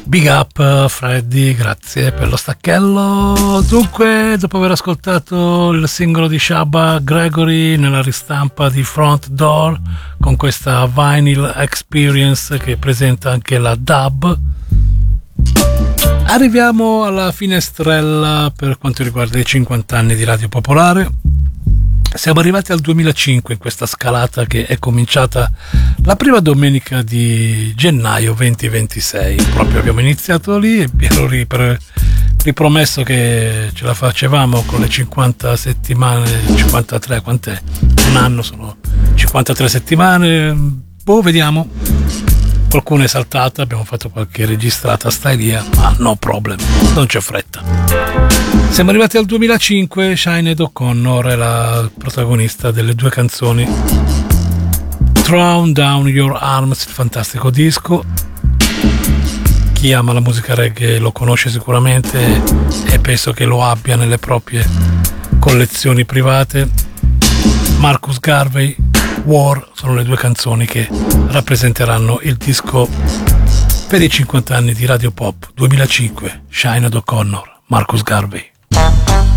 Big up Freddy, grazie per lo stacchello. Dunque, dopo aver ascoltato il singolo di Shabba Gregory nella ristampa di Front Door con questa Vinyl Experience che presenta anche la dub, arriviamo alla finestrella per quanto riguarda i 50 anni di Radio Popolare. Siamo arrivati al 2005 in questa scalata che è cominciata la prima domenica di gennaio 2026. Proprio abbiamo iniziato lì e vi ero ripromesso che ce la facevamo con le 50 settimane, 53, quant'è? Un anno sono 53 settimane, vediamo. Qualcuna è saltata, abbiamo fatto qualche registrata stailia, ma no problem, non c'è fretta. Siamo arrivati al 2005, Sinead O'Connor è la protagonista delle due canzoni Throw Down Your Arms, il fantastico disco. Chi ama la musica reggae lo conosce sicuramente e penso che lo abbia nelle proprie collezioni private. Marcus Garvey, War sono le due canzoni che rappresenteranno il disco per i 50 anni di Radio Pop 2005. Sinead O'Connor, Marcus Garvey.